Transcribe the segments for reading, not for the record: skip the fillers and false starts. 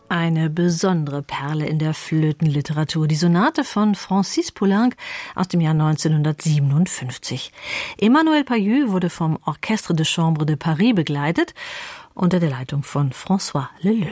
Eine besondere Perle in der Flötenliteratur, die Sonate von Francis Poulenc aus dem Jahr 1957. Emmanuel Payut wurde vom Orchestre de Chambre de Paris begleitet, unter der Leitung von François Leleux.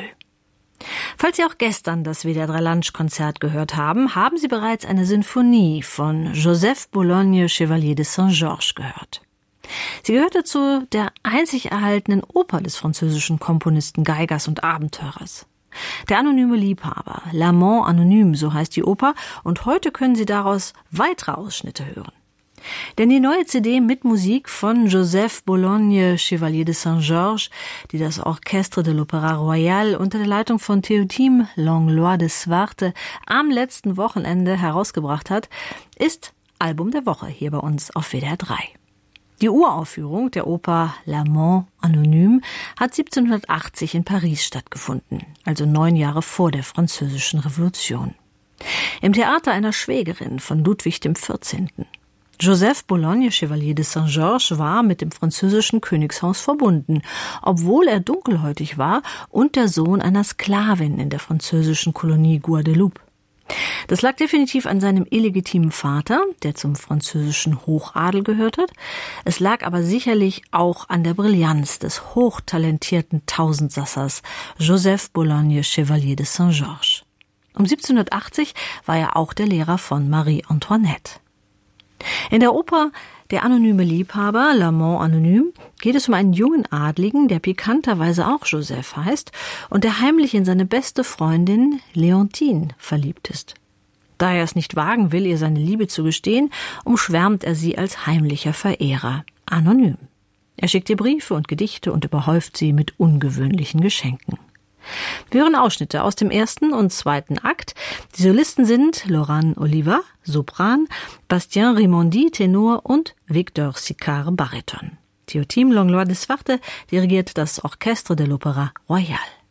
Falls Sie auch gestern das WDR 3 Lunch-Konzert gehört haben, haben Sie bereits eine Sinfonie von Joseph Boulogne Chevalier de Saint-Georges gehört. Sie gehörte zu der einzig erhaltenen Oper des französischen Komponisten, Geigers und Abenteurers. Der anonyme Liebhaber, L'Amant Anonyme, so heißt die Oper, und heute können Sie daraus weitere Ausschnitte hören. Denn die neue CD mit Musik von Joseph Boulogne Chevalier de Saint-Georges, die das Orchestre de l'Opéra Royal unter der Leitung von Théotime Langlois de Swarte am letzten Wochenende herausgebracht hat, ist Album der Woche hier bei uns auf WDR 3. Die Uraufführung der Oper L'Amant Anonyme hat 1780 in Paris stattgefunden, also 9 Jahre vor der Französischen Revolution. Im Theater einer Schwägerin von Ludwig XIV. Joseph Boulogne Chevalier de Saint-Georges war mit dem französischen Königshaus verbunden, obwohl er dunkelhäutig war und der Sohn einer Sklavin in der französischen Kolonie Guadeloupe. Das lag definitiv an seinem illegitimen Vater, der zum französischen Hochadel gehört hat. Es lag aber sicherlich auch an der Brillanz des hochtalentierten Tausendsassers Joseph Boulogne Chevalier de Saint-Georges. Um 1780 war er auch der Lehrer von Marie Antoinette. In der Oper Der anonyme Liebhaber, L'Amant Anonyme, geht es um einen jungen Adligen, der pikanterweise auch Joseph heißt und der heimlich in seine beste Freundin Leontine verliebt ist. Da er es nicht wagen will, ihr seine Liebe zu gestehen, umschwärmt er sie als heimlicher Verehrer, anonym. Er schickt ihr Briefe und Gedichte und überhäuft sie mit ungewöhnlichen Geschenken. Wir hören Ausschnitte aus dem ersten und zweiten Akt. Die Solisten sind Laurent Oliva, Sopran, Bastien Rimondi, Tenor und Victor Sicard, Bariton. Théotime Langlois de Swarte dirigiert das Orchestre de l'Opéra Royal.